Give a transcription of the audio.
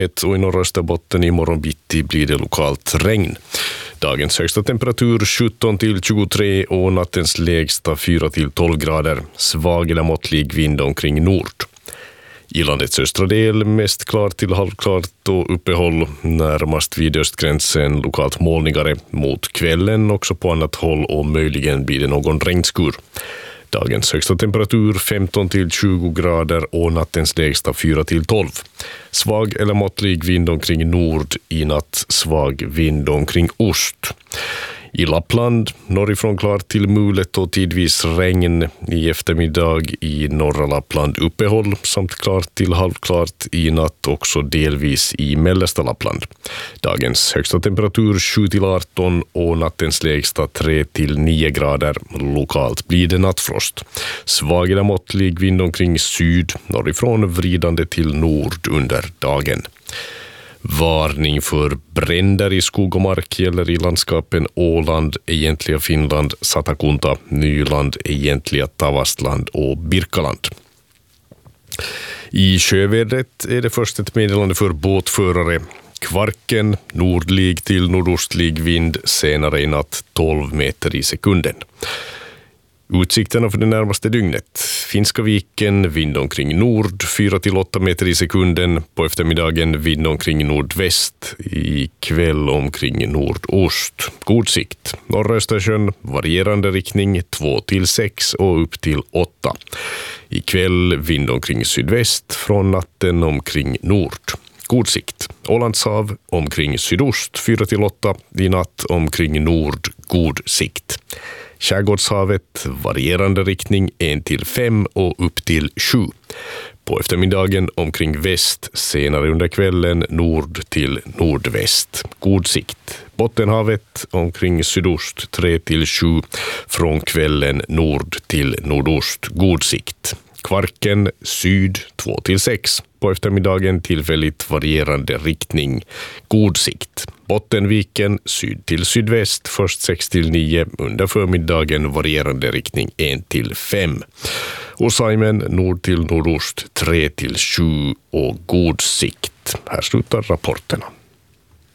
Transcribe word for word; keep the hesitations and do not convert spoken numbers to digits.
ett och i norra Österbotten imorgon bitti blir det lokalt regn. Dagens högsta temperatur sjutton till tjugotre och nattens lägsta fyra till tolv grader. Svag eller måttlig vind omkring nord. I landets östra del mest klart till halvklart och uppehåll närmast vid östgränsen lokalt molnigare mot kvällen också på annat håll och möjligen blir det någon regnskur. Dagens högsta temperatur femton till tjugo grader och nattens lägsta fyra till tolv. Svag eller måttlig vind omkring nord, i natt svag vind omkring ost. I Lappland, norrifrån klart till mulet och tidvis regn. I eftermiddag i norra Lappland uppehåll samt klart till halvklart i natt också delvis i mellersta Lappland. Dagens högsta temperatur sju till arton och nattens lägsta tre till nio grader. Lokalt blir det nattfrost. Svag eller måttlig vind omkring syd, norrifrån vridande till nord under dagen. Varning för bränder i skog och mark gäller i landskapen Åland, egentliga Finland, Satakunta, Nyland, egentliga Tavastland och Birkaland. I sjövädret är det först ett meddelande för båtförare. Kvarken, nordlig till nordostlig vind, senare i natt tolv meter i sekunden. Utsikterna för det närmaste dygnet. Finska viken, vind omkring nord, fyra till åtta meter i sekunden. På eftermiddagen vind omkring nordväst. I kväll omkring nordost. God sikt. Norra Östersjön, varierande riktning, två till sex och upp till åtta. I kväll vind omkring sydväst, från natten omkring nord. God sikt. Ålandshav omkring sydost, fyra till åtta. I natt omkring nord, god sikt. Skärgårdshavet, varierande riktning en till fem och upp till sju. På eftermiddagen omkring väst, senare under kvällen nord till nordväst. God sikt. Bottenhavet omkring sydost tre till sju, från kvällen nord till nordost. God sikt. Kvarken syd två till sex. På eftermiddagen tillfälligt varierande riktning. God sikt. Bottenviken syd till sydväst först sex till nio. Under förmiddagen varierande riktning en till fem. Och Saimen nord till nordost tre till sju och god sikt. Här slutar rapporterna.